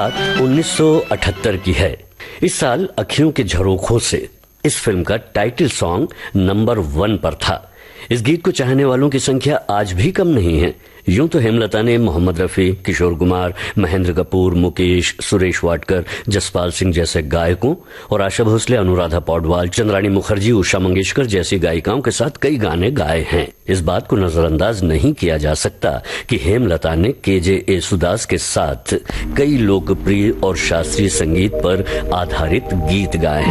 बात 1978 की है। इस साल अखियों के झरोखों से इस फिल्म का टाइटल सॉन्ग नंबर 1 पर था। इस गीत को चाहने वालों की संख्या आज भी कम नहीं है। यूं तो हेमलता ने मोहम्मद रफी, किशोर कुमार, महेंद्र कपूर, मुकेश, सुरेश वाडकर, जसपाल सिंह जैसे गायकों और आशा भोसले, अनुराधा पौडवाल, चंद्राणी मुखर्जी, उषा मंगेशकर जैसी गायिकाओं के साथ कई गाने गाए हैं। इस बात को नजरअंदाज नहीं किया जा सकता कि हेमलता ने केजे येसुदास के साथ कई लोकप्रिय और शास्त्रीय संगीत पर आधारित गीत गाए हैं।